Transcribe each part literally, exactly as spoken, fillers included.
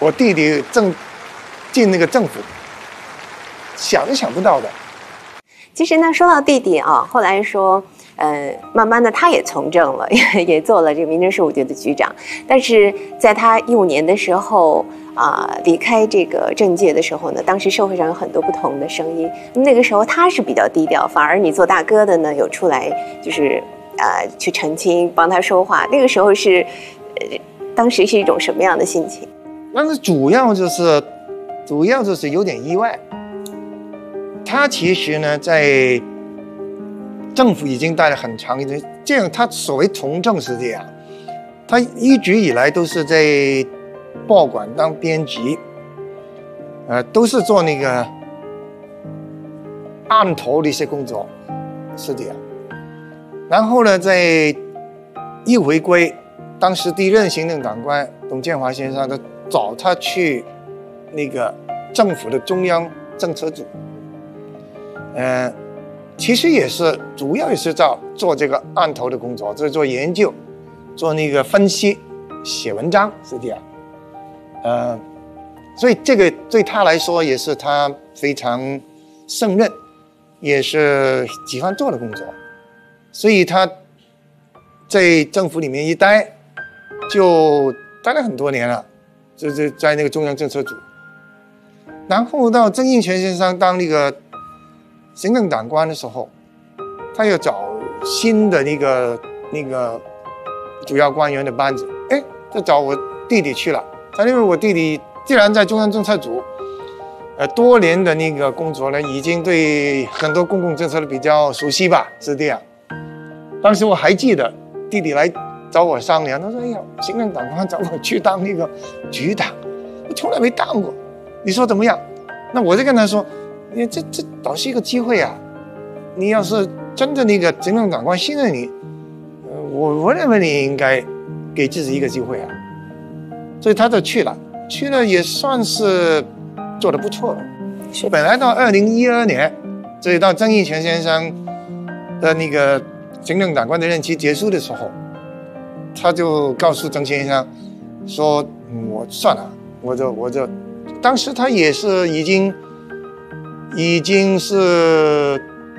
我弟弟正进那个政府，想都想不到的。 其实呢，说到弟弟啊，后来说，呃，慢慢的他也从政了，也也做了这个民政事务局的局长。但是在他一五年的时候啊、呃，离开这个政界的时候呢，当时社会上有很多不同的声音。那个时候他是比较低调，反而你做大哥的呢，有出来就是呃去澄清，帮他说话。那个时候是，呃，当时是一种什么样的心情？ 但是主要就是，主要就是有点意外。他其实呢，在政府已经待了很长一段，这样他所谓从政是这样，他一直以来都是在报馆当编辑，呃，都是做那个案头的一些工作，是这样。然后呢，在一回归，当时第一任行政长官董建华先生，他找他去那个政府的中央政策组。呃，其实也是主要也是在做这个案头的工作，就是做研究，做那个分析，写文章是这样。呃，所以这个对他来说也是他非常胜任，也是喜欢做的工作，所以他在政府里面一待，就待了很多年了，就是在那个中央政策组。然后到曾荫权先生当那个行政长官的时候，他又找新的那个那个主要官员的班子，哎，就找我弟弟去了。他因为我弟弟既然在中央政策组，呃，多年的那个工作呢，已经对很多公共政策的比较熟悉吧，是这样。当时我还记得弟弟来找我商量，他说：“哎呀，行政长官找我去当那个局长，我从来没当过，你说怎么样？”那我就跟他说：“你这这倒是一个机会啊！你要是真的那个行政长官信任你，呃，我我认为你应该给自己一个机会啊。”所以他就去了，去了也算是做得不错了。 是本来到二零一二年，所以到曾荫权先生的那个行政长官的任期结束的时候，他就告诉曾先生说：“嗯、我算了，我就我就。”当时他也是已经已经是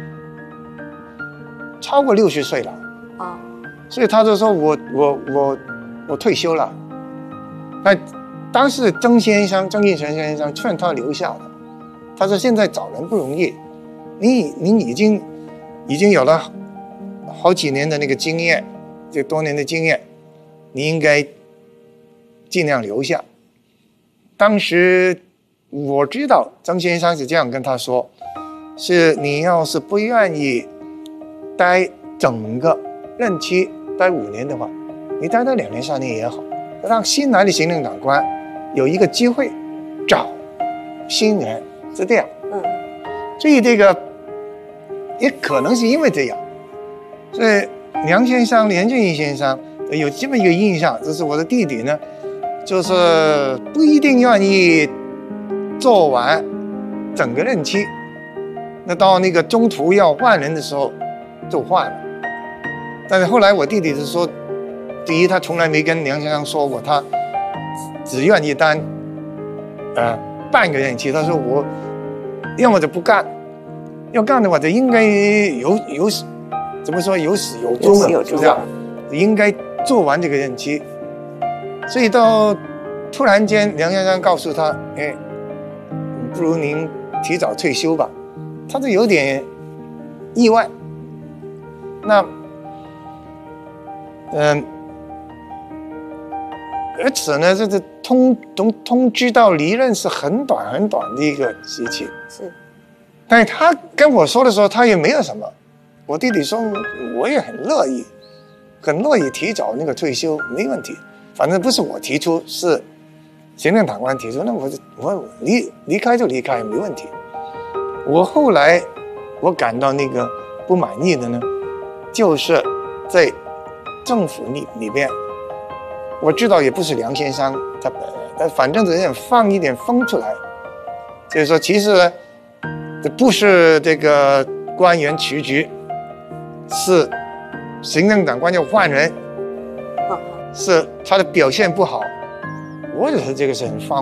超过六十岁了啊，所以他就说我我我我退休了。那当时曾先生曾荫权先生劝他留下了，他说现在找人不容易，你你已经已经有了好几年的那个经验，这多年的经验，你应该尽量留下。当时我知道曾先生是这样跟他说，是你要是不愿意待整个任期待五年的话，你待到两年三年也好，让新来的行政长官有一个机会找新人，是这样。嗯，所以这个也可能是因为这样，所以梁先生梁振英先生有这么一个印象，就是我的弟弟呢，就是不一定愿意做完整个任期，那到那个中途要换人的时候就换了。但是后来我弟弟是说，第一他从来没跟梁先生说过他只愿意当呃半个任期，他说我要么就不干，要干的话就应该有有怎么说有始有终的，是这样，应该做完这个任期。所以到突然间梁先生告诉他，哎，不如您提早退休吧，他就有点意外。那嗯、呃，而且呢，这个通通通知到离任是很短很短的一个时期， 是。 但是他跟我说的时候，他也没有什么。我弟弟说，我也很乐意，很乐意提早那个退休，没问题。反正不是我提出，是行政长官提出，那我我离离开就离开，没问题。我后来我感到那个不满意的呢，就是在政府里里边，我知道也不是梁先生他本人，但反正有点放一点风出来，就是说其实呢，这不是这个官员辞职，是行政长官要换人，是他的表现不好，我觉得这个是很放